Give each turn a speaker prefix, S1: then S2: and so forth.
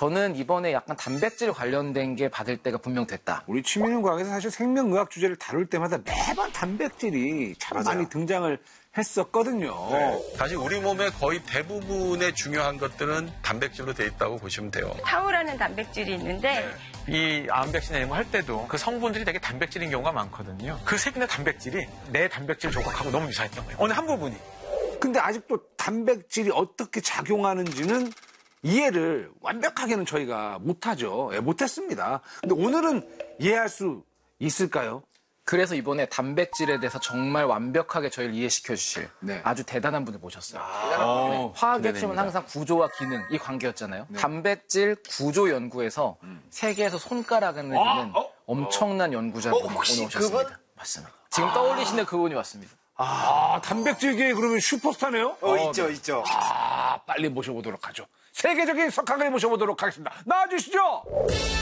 S1: 저는 이번에 약간 단백질 관련된 게 받을 때가 분명 됐다.
S2: 우리 최민훈 과학에서 사실 생명의학 주제를 다룰 때마다 매번 단백질이 참 많이 등장을 했었거든요.
S3: 사실 우리 몸의 거의 대부분의 중요한 것들은 단백질로 돼 있다고 보시면 돼요.
S4: 타우라는 단백질이 있는데
S5: 이 암 백신 애용할 때도 그 성분들이 되게 단백질인 경우가 많거든요. 그 세 개의 단백질이 내 단백질 조각하고 너무 유사했던 거예요. 어느 한 부분이.
S2: 근데 아직도 단백질이 어떻게 작용하는지는 이해를 완벽하게는 저희가 못하죠. 못했습니다. 근데 오늘은 이해할 수 있을까요?
S1: 그래서 이번에 단백질에 대해서 정말 완벽하게 저희를 이해시켜 주실 아주 대단한 분을 모셨어요. 화학의 핵심은 항상 구조와 기능, 이 관계였잖아요. 단백질 구조 연구에서 세계에서 손가락을 내는 엄청난 연구자분이 오늘 오셨습니다. 맞습니다. 지금 떠올리시는 그분이 왔습니다.
S2: 단백질계의 그러면 슈퍼스타네요?
S6: 있죠.
S2: 빨리 모셔보도록 하죠. 세계적인 석학을 모셔보도록 하겠습니다. 나와주시죠!